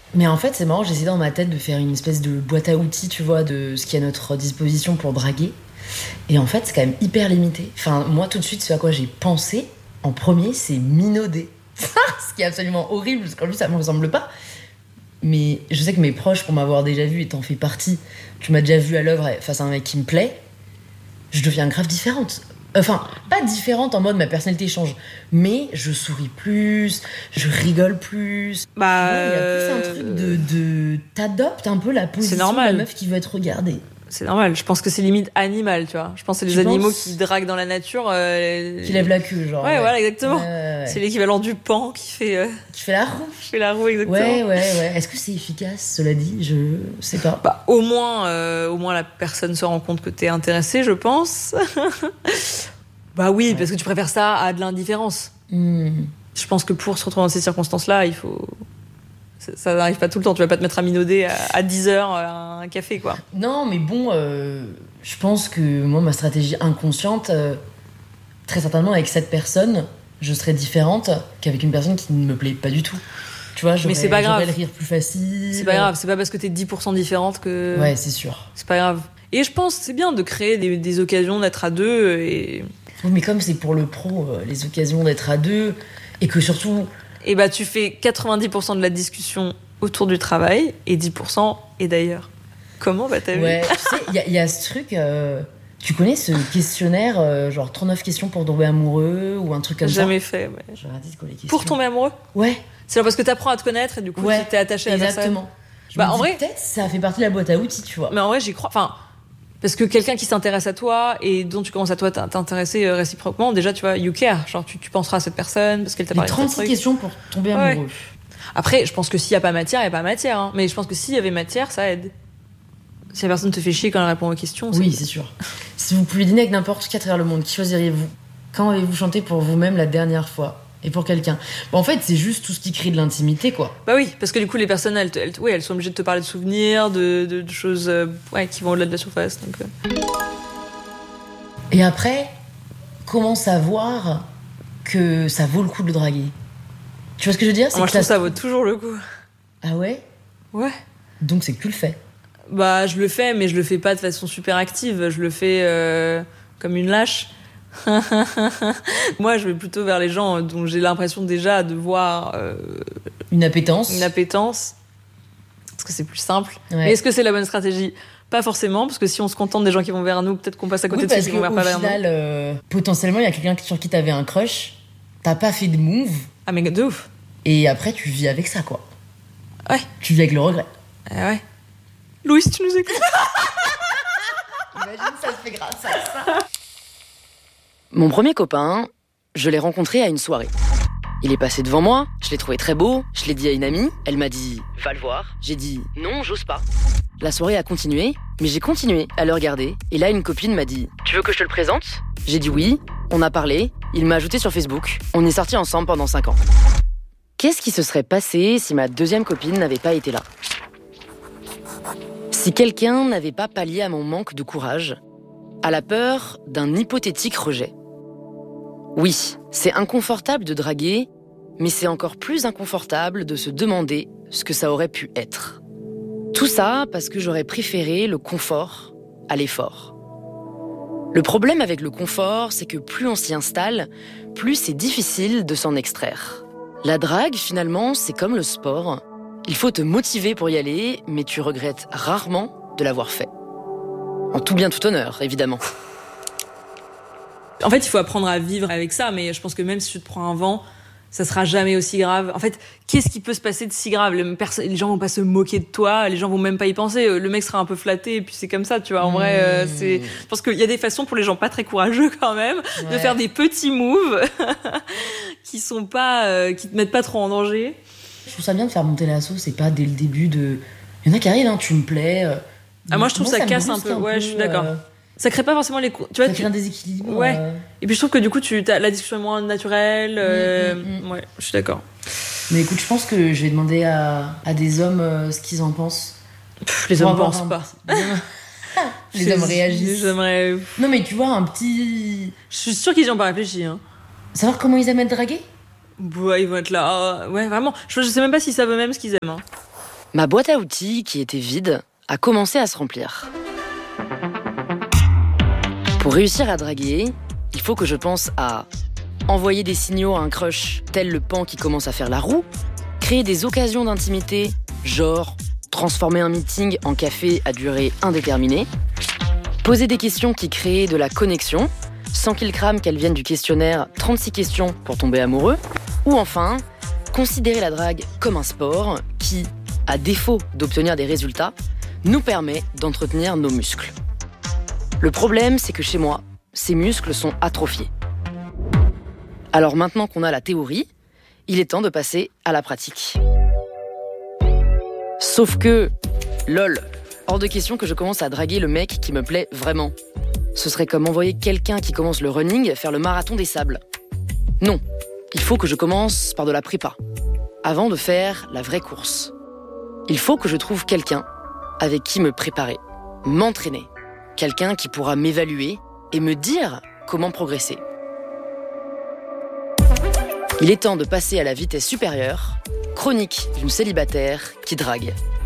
Mais en fait, c'est marrant, j'essaie dans ma tête de faire une espèce de boîte à outils, tu vois, de ce qui est à notre disposition pour draguer. Et en fait, c'est quand même hyper limité. Enfin, moi, tout de suite, ce à quoi j'ai pensé, en premier, c'est minauder. Ce qui est absolument horrible, parce qu'en plus, ça me ressemble pas. Mais je sais que mes proches, pour m'avoir déjà vu, et t'en fais partie, tu m'as déjà vu à l'œuvre face à un mec qui me plaît, je deviens grave différente. Enfin, pas différente en mode ma personnalité change, mais je souris plus, je rigole plus. Bah, il y a plus un truc de t'adoptes un peu la position de la meuf qui veut être regardée. C'est normal, je pense que c'est limite animal, tu vois. Je pense que c'est les animaux qui draguent dans la nature. Qui lèvent la queue, genre. Ouais, voilà, exactement. C'est l'équivalent du pan qui fait la roue. Qui fait la roue, exactement. Ouais. Est-ce que c'est efficace, cela dit? Je sais pas. Bah, au moins la personne se rend compte que t'es intéressé, je pense. Bah oui, parce que tu préfères ça à de l'indifférence. Je pense que pour se retrouver dans ces circonstances-là, il faut... Ça n'arrive pas tout le temps, tu vas pas te mettre à minauder à 10h à un café, quoi. Non, mais bon, je pense que moi, ma stratégie inconsciente, très certainement avec cette personne, je serais différente qu'avec une personne qui ne me plaît pas du tout. Tu vois, mais c'est pas grave. Le rire plus facile. C'est pas grave, c'est pas parce que t'es 10% différente que... Ouais, c'est sûr. C'est pas grave. Et je pense que c'est bien de créer des occasions d'être à deux et... Oui, mais comme c'est pour le pro, les occasions d'être à deux, et que surtout... Et bah tu fais 90% de la discussion autour du travail et 10% et d'ailleurs. Comment va ta vie? Ouais, tu sais, il y a ce truc... tu connais ce questionnaire, genre 39 questions pour tomber amoureux ou un truc comme ça? Jamais fait, ouais. J'ai regardé, c'est quoi les questions? Pour tomber amoureux? Ouais. C'est parce que t'apprends à te connaître et du coup tu t'es attaché à la personne. Exactement. Bah en vrai... peut-être ça fait partie de la boîte à outils, tu vois. Mais en vrai, j'y crois... Enfin... Parce que quelqu'un qui s'intéresse à toi et dont tu commences à toi t'intéresser réciproquement, déjà, tu vois, you care. Genre, tu penseras à cette personne parce qu'elle t'a parlé de 36 questions pour tomber amoureux. Ouais. Après, je pense que s'il n'y a pas matière, il n'y a pas matière. Hein. Mais je pense que s'il y avait matière, ça aide. Si la personne te fait chier quand elle répond aux questions... Oui, c'est sûr. Si vous pouviez dîner avec n'importe qui à travers le monde, qui choisiriez-vous? Quand avez-vous chanté pour vous-même la dernière fois? Et pour quelqu'un? En fait, c'est juste tout ce qui crée de l'intimité, quoi. Bah oui, parce que du coup, les personnes, elles sont obligées de te parler de souvenirs, de choses qui vont au-delà de la surface. Donc, Et après, comment savoir que ça vaut le coup de le draguer? Tu vois ce que je veux dire? Moi, je trouve que ça vaut toujours le coup. Ah ouais? Ouais. Donc c'est que tu le fais? Bah, je le fais, mais je le fais pas de façon super active. Je le fais comme une lâche. Moi, je vais plutôt vers les gens dont j'ai l'impression déjà de voir une appétence. Parce que c'est plus simple. Ouais. Mais est-ce que c'est la bonne stratégie? Pas forcément, parce que si on se contente des gens qui vont vers nous, peut-être qu'on passe à côté de ceux qui vont pas vers nous. Au final, potentiellement, il y a quelqu'un sur qui t'avais un crush, t'as pas fait de move. Ah mais de ouf. Et après, tu vis avec ça, quoi. Ouais. Tu vis avec le regret. Ouais. Louis, tu nous écoutes? Imagine, ça se fait grâce à ça. Mon premier copain, je l'ai rencontré à une soirée. Il est passé devant moi, je l'ai trouvé très beau, je l'ai dit à une amie, elle m'a dit « Va le voir ». J'ai dit « Non, j'ose pas ». La soirée a continué, mais j'ai continué à le regarder. Et là, une copine m'a dit « Tu veux que je te le présente ?» J'ai dit oui, on a parlé, il m'a ajouté sur Facebook, on est sortis ensemble pendant 5 ans. Qu'est-ce qui se serait passé si ma deuxième copine n'avait pas été là? Si quelqu'un n'avait pas pallié à mon manque de courage, à la peur d'un hypothétique rejet. Oui, c'est inconfortable de draguer, mais c'est encore plus inconfortable de se demander ce que ça aurait pu être. Tout ça parce que j'aurais préféré le confort à l'effort. Le problème avec le confort, c'est que plus on s'y installe, plus c'est difficile de s'en extraire. La drague, finalement, c'est comme le sport. Il faut te motiver pour y aller, mais tu regrettes rarement de l'avoir fait. En tout bien tout honneur, évidemment. En fait, il faut apprendre à vivre avec ça, mais je pense que même si tu te prends un vent, ça sera jamais aussi grave. En fait, qu'est-ce qui peut se passer de si grave? Les gens vont pas se moquer de toi, les gens vont même pas y penser. Le mec sera un peu flatté, et puis c'est comme ça, tu vois. En vrai, je pense qu'il y a des façons pour les gens pas très courageux quand même, de faire des petits moves qui sont pas, qui te mettent pas trop en danger. Je trouve ça bien de faire monter la sauce, et pas dès le début de... Il y en a qui arrivent, hein, tu me plais. Moi, je trouve ça casse un peu. Ouais, je suis d'accord. Ça crée pas forcément les... Tu vois, ça crée un déséquilibre. Ouais. Et puis je trouve que du coup, la discussion est moins naturelle. Ouais, je suis d'accord. Mais écoute, je pense que je vais demander à des hommes ce qu'ils en pensent. Les hommes pensent pas. Les hommes réagissent. J'aimerais... Non mais tu vois, un petit... Je suis sûre qu'ils y ont pas réfléchi. Hein. Savoir comment ils aiment être dragués? Ouais, ils vont être là. Ouais, vraiment. Je sais même pas s'ils savent eux-mêmes ce qu'ils aiment. Hein. Ma boîte à outils, qui était vide, a commencé à se remplir. Pour réussir à draguer, il faut que je pense à envoyer des signaux à un crush, tel le pan qui commence à faire la roue, créer des occasions d'intimité, genre transformer un meeting en café à durée indéterminée, poser des questions qui créent de la connexion, sans qu'il crame qu'elles viennent du questionnaire 36 questions pour tomber amoureux, ou enfin, considérer la drague comme un sport qui, à défaut d'obtenir des résultats, nous permet d'entretenir nos muscles. Le problème, c'est que chez moi, ces muscles sont atrophiés. Alors maintenant qu'on a la théorie, il est temps de passer à la pratique. Sauf que, lol, hors de question que je commence à draguer le mec qui me plaît vraiment. Ce serait comme envoyer quelqu'un qui commence le running faire le marathon des sables. Non, il faut que je commence par de la prépa, avant de faire la vraie course. Il faut que je trouve quelqu'un avec qui me préparer, m'entraîner. Quelqu'un qui pourra m'évaluer et me dire comment progresser. Il est temps de passer à la vitesse supérieure, chronique d'une célibataire qui drague.